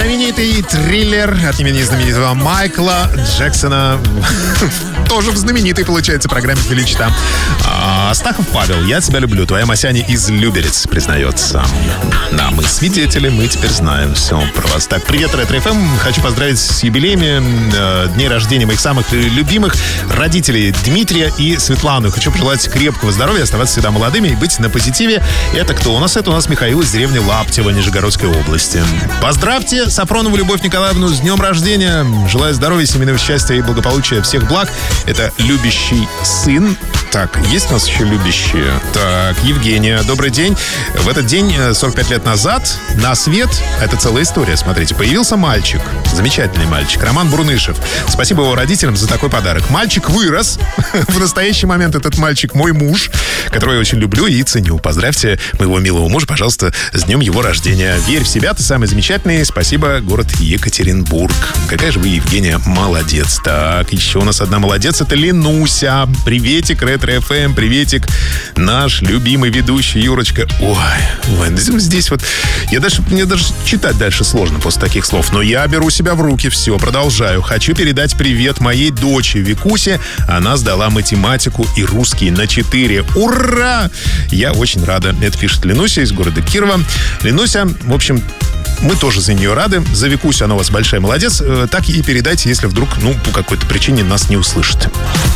Знаменитый триллер от имени знаменитого Майкла Джексона. Тоже в знаменитой, получается, программе «Величта». Астахов Павел, я тебя люблю. Твоя Масяня из Люберец признается. Да, мы свидетели, мы теперь знаем все про вас. Так, привет, Ретро-ФМ. Хочу поздравить с юбилеями, дней рождения моих самых любимых родителей Дмитрия и Светлану. Хочу пожелать крепкого здоровья, оставаться всегда молодыми и быть на позитиве. Это кто у нас? Это у нас Михаил из деревни Лаптево, Нижегородской области. Поздравьте Сафронову Любовь Николаевну с днем рождения. Желаю здоровья, семейного счастья и благополучия, всех благ. Это любящий сын. Так, есть у нас еще любящие? Так, Евгения, добрый день. В этот день, 45 лет назад, на свет, это целая история, смотрите, появился мальчик. Замечательный мальчик, Роман Бурнышев. Спасибо его родителям за такой подарок. Мальчик вырос. В настоящий момент этот мальчик мой муж, которого я очень люблю и ценю. Поздравьте моего милого мужа, пожалуйста, с днем его рождения. Верь в себя, ты самый замечательный. Спасибо, город Екатеринбург. Какая же вы, Евгения, молодец. Так, еще у нас одна молодец, это Ленуся. Приветик, Ретро-ФМ, приветик, наш любимый ведущий Юрочка. Ой, здесь вот... Мне даже читать дальше сложно после таких слов. Но я беру себя в руки, все, продолжаю. Хочу передать привет моей дочери Викусе. Она сдала математику и русский на 4. Ура! Я очень рада. Это пишет Ленуся из города Кирова. Ленуся, в общем... Мы тоже за нее рады. За Викусю она у вас большая молодец. Так и передайте, если вдруг, по какой-то причине нас не услышит.